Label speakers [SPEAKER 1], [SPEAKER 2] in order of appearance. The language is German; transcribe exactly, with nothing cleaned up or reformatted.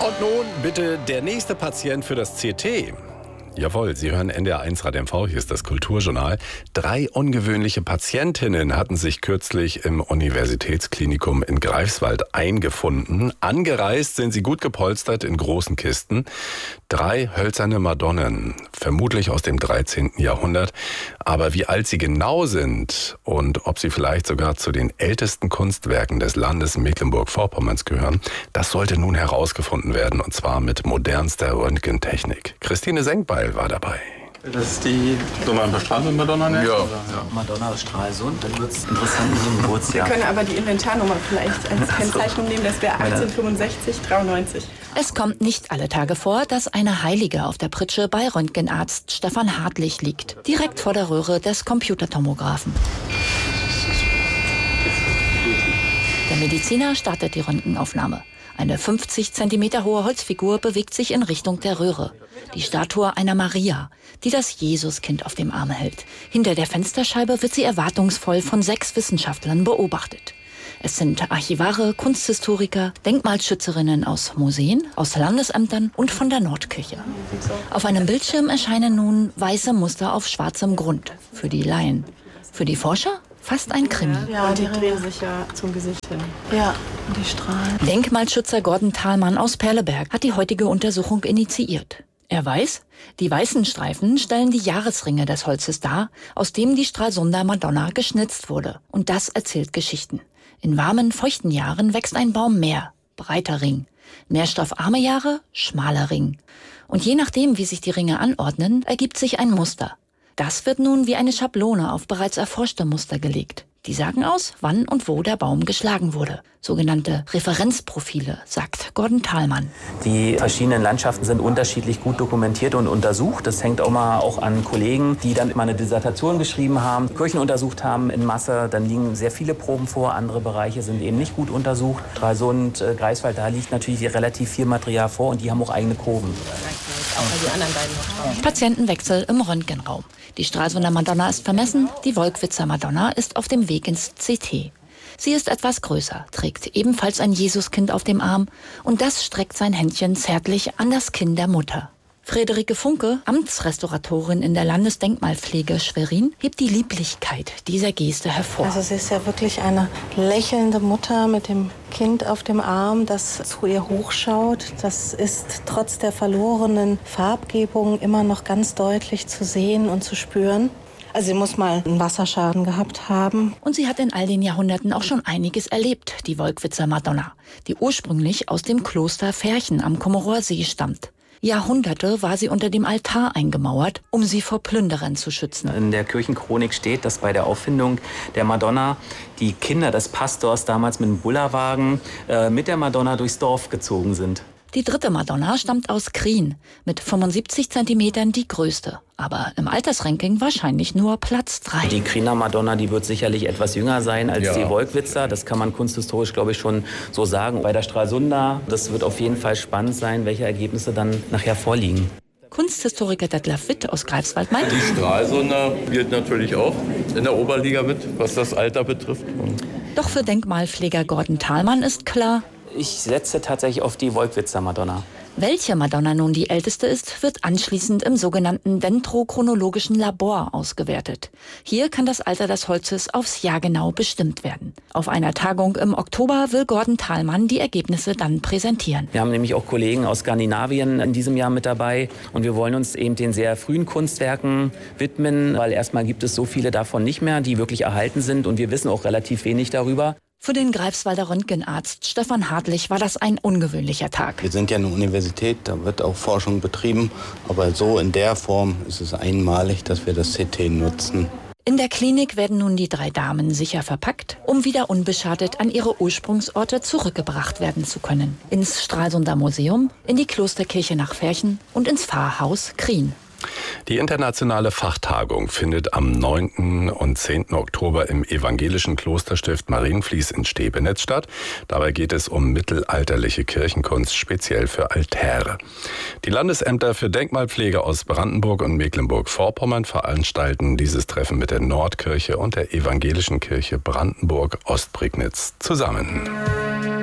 [SPEAKER 1] Und nun bitte der nächste Patient für das C T. Jawohl, Sie hören N D R eins Radio M V, hier ist das Kulturjournal. Drei ungewöhnliche Patientinnen hatten sich kürzlich im Universitätsklinikum in Greifswald eingefunden. Angereist sind sie gut gepolstert in großen Kisten. Drei hölzerne Madonnen, vermutlich aus dem dreizehnten Jahrhundert. Aber wie alt sie genau sind und ob sie vielleicht sogar zu den ältesten Kunstwerken des Landes Mecklenburg-Vorpommerns gehören, das sollte nun herausgefunden werden, und zwar mit modernster Röntgentechnik. Christine Senkbeil war dabei.
[SPEAKER 2] Das ist die Nummer bestrahlende Madonna, ne?
[SPEAKER 3] Ja. ja. Madonna aus Stralsund, dann wird es interessant mit dem Geburtsjahr.
[SPEAKER 4] Wir können aber die Inventarnummer vielleicht als Kennzeichnung nehmen, das wäre achtzehnhundertfünfundsechzig dreiundneunzig.
[SPEAKER 5] Es kommt nicht alle Tage vor, dass eine Heilige auf der Pritsche bei Röntgenarzt Stefan Hartlich liegt, direkt vor der Röhre des Computertomographen. Der Mediziner startet die Röntgenaufnahme. Eine fünfzig Zentimeter hohe Holzfigur bewegt sich in Richtung der Röhre. Die Statue einer Maria, die das Jesuskind auf dem Arm hält. Hinter der Fensterscheibe wird sie erwartungsvoll von sechs Wissenschaftlern beobachtet. Es sind Archivare, Kunsthistoriker, Denkmalschützerinnen aus Museen, aus Landesämtern und von der Nordkirche. Auf einem Bildschirm erscheinen nun weiße Muster auf schwarzem Grund. Für die Laien. Für die Forscher fast ein Krimi.
[SPEAKER 4] Ja, die drehen sich ja zum Gesicht hin.
[SPEAKER 5] Ja, und die strahlen. Denkmalschützer Gordon Thalmann aus Perleberg hat die heutige Untersuchung initiiert. Er weiß, die weißen Streifen stellen die Jahresringe des Holzes dar, aus dem die Stralsunder Madonna geschnitzt wurde. Und das erzählt Geschichten. In warmen, feuchten Jahren wächst ein Baum mehr, breiter Ring. Nährstoffarme Jahre, schmaler Ring. Und je nachdem, wie sich die Ringe anordnen, ergibt sich ein Muster. Das wird nun wie eine Schablone auf bereits erforschte Muster gelegt. Die sagen aus, wann und wo der Baum geschlagen wurde. Sogenannte Referenzprofile, sagt Gordon Thalmann.
[SPEAKER 3] Die verschiedenen Landschaften sind unterschiedlich gut dokumentiert und untersucht. Das hängt auch mal auch an Kollegen, die dann mal eine Dissertation geschrieben haben, Kirchen untersucht haben in Masse. Dann liegen sehr viele Proben vor. Andere Bereiche sind eben nicht gut untersucht. Stralsund, äh, Greifswald, da liegt natürlich relativ viel Material vor und die haben auch eigene Kurven.
[SPEAKER 5] Patientenwechsel im Röntgenraum. Die Stralsunder Madonna ist vermessen, die Wolkwitzer Madonna ist auf dem Weg ins C T. Sie ist etwas größer, trägt ebenfalls ein Jesuskind auf dem Arm und das streckt sein Händchen zärtlich an das Kinn der Mutter. Friederike Funke, Amtsrestauratorin in der Landesdenkmalpflege Schwerin, hebt die Lieblichkeit dieser Geste hervor.
[SPEAKER 6] Also sie ist ja wirklich eine lächelnde Mutter mit dem Kind auf dem Arm, das zu ihr hochschaut. Das ist trotz der verlorenen Farbgebung immer noch ganz deutlich zu sehen und zu spüren. Also sie muss mal einen Wasserschaden gehabt haben.
[SPEAKER 5] Und sie hat in all den Jahrhunderten auch schon einiges erlebt, die Wolkwitzer Madonna, die ursprünglich aus dem Kloster Verchen am Kommorower See stammt. Jahrhunderte war sie unter dem Altar eingemauert, um sie vor Plünderern zu schützen.
[SPEAKER 3] In der Kirchenchronik steht, dass bei der Auffindung der Madonna die Kinder des Pastors damals mit dem Bullerwagen äh, mit der Madonna durchs Dorf gezogen sind.
[SPEAKER 5] Die dritte Madonna stammt aus Krien, mit fünfundsiebzig Zentimetern die größte. Aber im Altersranking wahrscheinlich nur Platz drei.
[SPEAKER 3] Die Kriener Madonna, die wird sicherlich etwas jünger sein als ja. die Wolkwitzer. Das kann man kunsthistorisch, glaube ich, schon so sagen. Bei der Stralsunder, das wird auf jeden Fall spannend sein, welche Ergebnisse dann nachher vorliegen.
[SPEAKER 5] Kunsthistoriker Detlef Witt aus Greifswald meint:
[SPEAKER 7] Die Stralsunder spielt natürlich auch in der Oberliga mit, was das Alter betrifft.
[SPEAKER 5] Doch für Denkmalpfleger Gordon Thalmann ist klar:
[SPEAKER 3] Ich setze tatsächlich auf die Wolkwitzer Madonna.
[SPEAKER 5] Welche Madonna nun die älteste ist, wird anschließend im sogenannten dendrochronologischen Labor ausgewertet. Hier kann das Alter des Holzes aufs Jahr genau bestimmt werden. Auf einer Tagung im Oktober will Gordon Thalmann die Ergebnisse dann präsentieren.
[SPEAKER 3] Wir haben nämlich auch Kollegen aus Skandinavien in diesem Jahr mit dabei. Und wir wollen uns eben den sehr frühen Kunstwerken widmen, weil erstmal gibt es so viele davon nicht mehr, die wirklich erhalten sind. Und wir wissen auch relativ wenig darüber.
[SPEAKER 5] Für den Greifswalder Röntgenarzt Stefan Hartlich war das ein ungewöhnlicher Tag.
[SPEAKER 8] Wir sind ja eine Universität, da wird auch Forschung betrieben. Aber so in der Form ist es einmalig, dass wir das C T nutzen.
[SPEAKER 5] In der Klinik werden nun die drei Damen sicher verpackt, um wieder unbeschadet an ihre Ursprungsorte zurückgebracht werden zu können. Ins Stralsunder Museum, in die Klosterkirche nach Verchen und ins Pfarrhaus Krien.
[SPEAKER 1] Die internationale Fachtagung findet am neunten und zehnten Oktober im evangelischen Klosterstift Marienfließ in Stebenitz statt. Dabei geht es um mittelalterliche Kirchenkunst, speziell für Altäre. Die Landesämter für Denkmalpflege aus Brandenburg und Mecklenburg-Vorpommern veranstalten dieses Treffen mit der Nordkirche und der evangelischen Kirche Brandenburg-Ostprignitz zusammen.